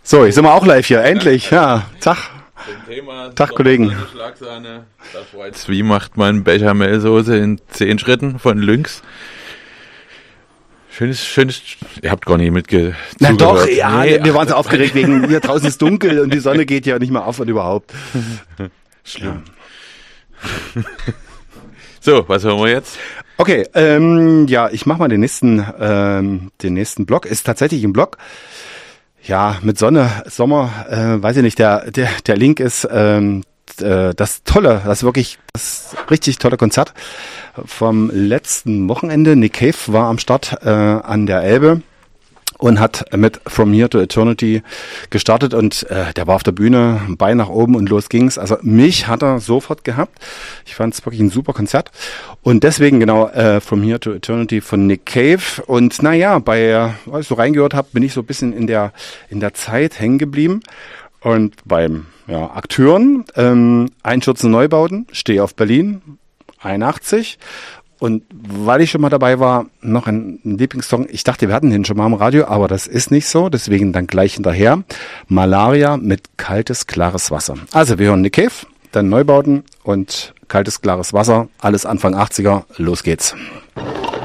So, jetzt sind wir auch live hier, endlich. Ja, Tag. Tag, Kollegen. Schlagsahne. Wie macht man Bechamelsoße in 10 Schritten von Lynx? Schönes, ihr habt gar nicht mitgezugehört. Na doch, ja, nee, wir waren so aufgeregt wegen, hier draußen ist dunkel und die Sonne geht ja nicht mehr auf und überhaupt. Schlimm. Ja. So, was hören wir jetzt? Okay, ja, ich mach mal den nächsten Blog. Ist tatsächlich ein Blog. Ja, mit Sonne, Sommer, weiß ich nicht, der Link ist das richtig tolle Konzert vom letzten Wochenende. Nick Cave war am Start an der Elbe und hat mit From Here to Eternity gestartet und der war auf der Bühne, Bein nach oben und los ging's. Also mich hat er sofort gehabt. Ich fand es wirklich ein super Konzert und deswegen genau From Here to Eternity von Nick Cave. Und naja, als ich so reingehört habe, bin ich so ein bisschen in der Zeit hängen geblieben. Und beim Akteuren, Einstürzende Neubauten, Stehe auf Berlin, 81. Und weil ich schon mal dabei war, noch ein Lieblingssong. Ich dachte, wir hatten den schon mal im Radio, aber das ist nicht so. Deswegen dann gleich hinterher. Malaria mit kaltes, klares Wasser. Also wir hören Nick Cave, dann Neubauten und kaltes, klares Wasser. Alles Anfang 80er. Los geht's.